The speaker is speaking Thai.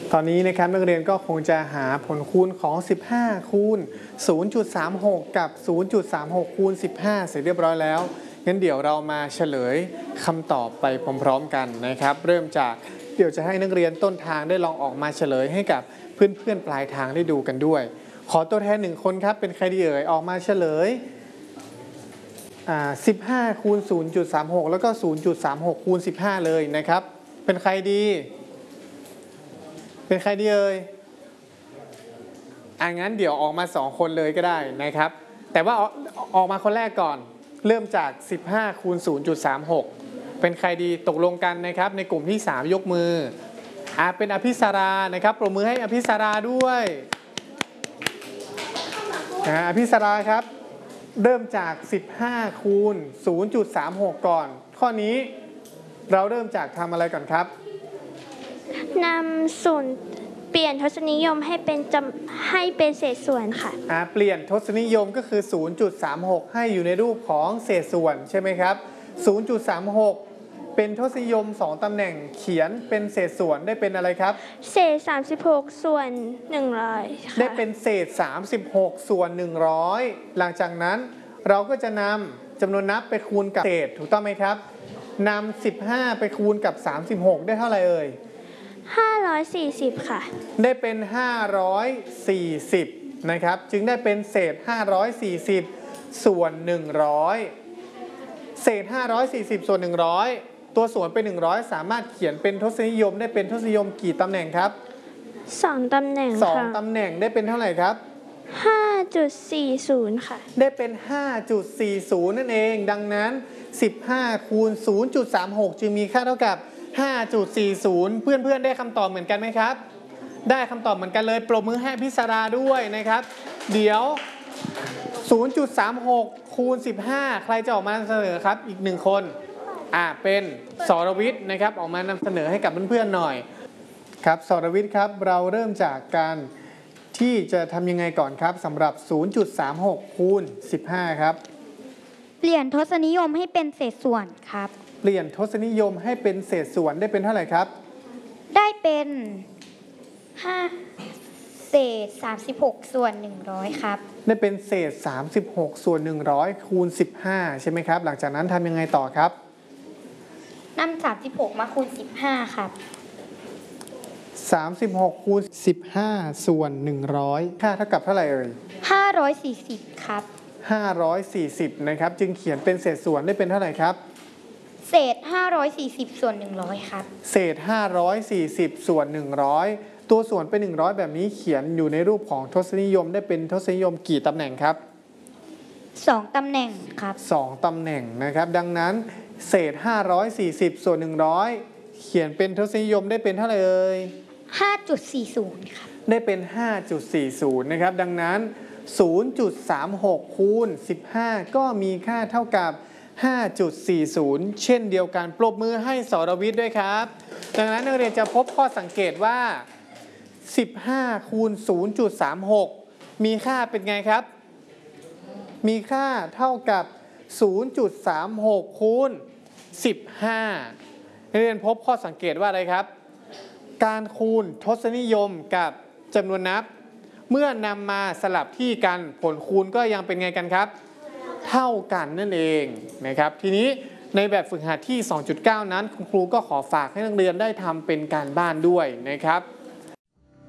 ตอนนี้นะครับนักเรียนก็คงจะหาผลคูณของ15คูณ 0.36 กับ 0.36 คูณ 15 เสร็จเรียบร้อยแล้วงั้นเดี๋ยวเรามาเฉลยคำตอบไปพร้อมๆกันนะครับเริ่มจากเดี๋ยวจะให้นักเรียนต้นทางได้ลองออกมาเฉลยให้กับเพื่อนๆปลายทางได้ดูกันด้วยขอตัวแทน1คนครับเป็นใครดีเอ่ยออกมาเฉลย15คูณ 0.36 แล้วก็ 0.36 คูณ 15 เลยนะครับเป็นใครดีเอ่ยงั้นเดี๋ยวออกมา2คนเลยก็ได้นะครับแต่ว่าออกมาคนแรกก่อนเริ่มจาก15คูณ 0.36 เป็นใครดีตกลงกันนะครับในกลุ่มที่3ยกมือเป็นอภิสารานะครับปรบมือให้อภิสาราด้วยอภิสาราครับเริ่มจาก15คูณ 0.36 ก่อนข้อนี้เราเริ่มจากทำอะไรก่อนครับนำส่วนเปลี่ยนทศนิยมให้เป็นเศษส่วนค่ะเปลี่ยนทศนิยมก็คือ 0.36 ให้อยู่ในรูปของเศษส่วนใช่ไหมครับ 0.36 เป็นทศนิยม2ตำแหน่งเขียนเป็นเศษส่วนได้เป็นอะไรครับเศษ36ส่วน100ค่ะได้เป็นเศษ36ส่วน100หลังจากนั้นเราก็จะนำจำนวนนับไปคูณกับเศษถูกต้องไหมครับนำ15ไปคูณกับ36ได้เท่าไหร่เอ่ย 540ค่ะได้เป็น540นะครับจึงได้เป็นเศษ540ส่วน100เศษ540ส่วน100ตัวส่วนเป็น100สามารถเขียนเป็นทศนิยมได้เป็นทศนิยมกี่ตำแหน่งครับ 2ตำแหน่งค่ะ 2ตำแหน่งได้เป็นเท่าไหร่ครับ 5.40ค่ะได้เป็น5.40นั่นเองดังนั้น15คูณ 0.36 จึงมีค่าเท่ากับ5.40 เพื่อนๆได้คำตอบเหมือนกันไหมครับได้คำตอบเหมือนกันเลยปรบมือให้พิศราด้วยนะครับเดี๋ยว 0.36 คูณ 15 ใครจะออกมานำเสนอครับอีก1คนเป็นสรวิทย์นะครับออกมานำเสนอให้กับเพื่อนๆหน่อยครับสรวิทย์ครับเราเริ่มจากการที่จะทำยังไงก่อนครับสำหรับ 0.36 คูณ 15 ครับเปลี่ยนทศนิยมให้เป็นเศษส่วนครับเปลี่ยนทศนิยมให้เป็นเศษส่วนได้เป็นเท่าไหร่ครับได้เป็น5เศษ36ส่วน100ครับได้เป็นเศษ36ส่วน100คูณ15ใช่ไหมครับหลังจากนั้นทำยังไงต่อครับนำ36มาคูณ15ครับ 36คูณ15ส่วน100ค่าเท่ากับเท่าไหร่เอ่ย 540ครับ 540นะครับจึงเขียนเป็นเศษส่วนได้เป็นเท่าไหร่ครับเศษ540ส่วน100ครับเศษ540ส่วน100ตัวส่วนเป็น100แบบนี้เขียนอยู่ในรูปของทศนิยมได้เป็นทศนิยมกี่ตำแหน่งครับ 2ตำแหน่งครับ 2ตำแหน่งนะครับดังนั้นเศษ540ส่วน100เขียนเป็นทศนิยมได้เป็นเท่าไหร่เอ่ย 5.40ครับได้เป็น5.40นะครับดังนั้น 0.36 คูณ 15 ก็มีค่าเท่ากับ5.40 เช่นเดียวกันปรบมือให้สรวิทย์ด้วยครับดังนั้นนักเรียนจะพบข้อสังเกตว่า15คูณ 0.36 มีค่าเป็นไงครับมีค่าเท่ากับ 0.36 คูณ 15นักเรียนพบข้อสังเกตว่าอะไรครับการคูณทศนิยมกับจำนวนนับเมื่อนำมาสลับที่กันผลคูณก็ยังเป็นไงกันครับเท่ากันนั่นเองนะครับทีนี้ในแบบฝึกหัดที่ 2.9 นั้นคุณครูก็ขอฝากให้นักเรียนได้ทำเป็นการบ้านด้วยนะครับ